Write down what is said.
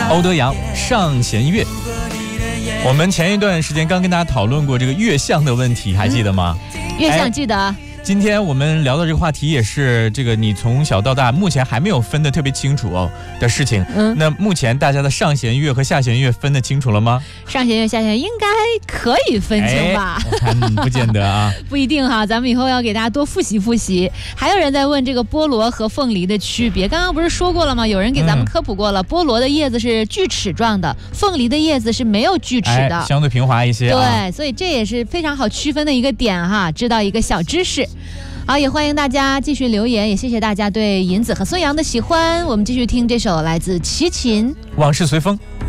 欧德阳上弦月。我们前一段时间刚跟大家讨论过这个月相的问题，还记得吗？ 月相记得。 今天我们聊的这个话题也是这个你从小到大目前还没有分得特别清楚的事情。那目前大家的上弦月和下弦月分得清楚了吗？ 上弦月下弦月应该可以分清吧？ 我看不见得啊。 不一定哈，咱们以后要给大家多复习复习。还有人在问这个菠萝和凤梨的区别，刚刚不是说过了吗？有人给咱们科普过了，菠萝的叶子是锯齿状的，凤梨的叶子是没有锯齿的， 相对平滑一些。 对，所以这也是非常好区分的一个点哈，知道一个小知识。好，也欢迎大家继续留言，也谢谢大家对银子和孙杨的喜欢。我们继续听这首来自齐秦《 往事随风》。